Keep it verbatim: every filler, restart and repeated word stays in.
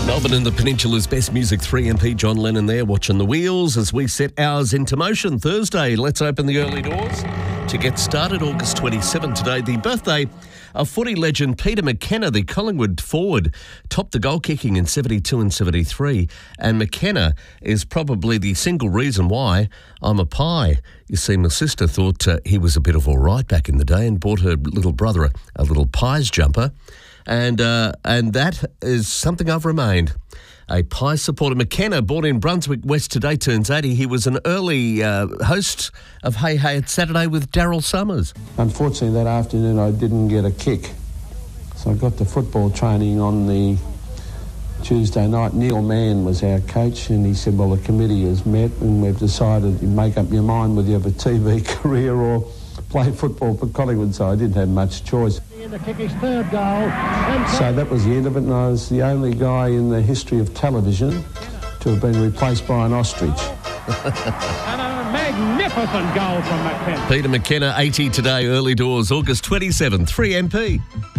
Melbourne and the Peninsula's best music, three M P John Lennon there, watching the wheels as we set ours into motion. Thursday, let's open the early doors. To get started, August twenty-seventh today, the birthday of footy legend Peter McKenna, the Collingwood forward, topped the goal kicking in seventy-two and seventy-three. And McKenna is probably the single reason why I'm a pie. You see, my sister thought uh, he was a bit of all right back in the day and bought her little brother a, a little pies jumper. And uh, and that is something I've remained. A Pie supporter. McKenna, born in Brunswick West, today turns eighty. He was an early uh, host of Hey Hey It's Saturday with Daryl Summers. Unfortunately, that afternoon I didn't get a kick. So I got to football training on the Tuesday night. Neil Mann was our coach, and he said, well, the committee has met and we've decided you make up your mind whether you have a T V career or play football for Collingwood. So I didn't have much choice. To kick his third goal. So that was the end of it, and I was the only guy in the history of television to have been replaced by an ostrich. And a magnificent goal from McKenna. Peter McKenna, eighty today, early doors, August twenty-seventh, three M P.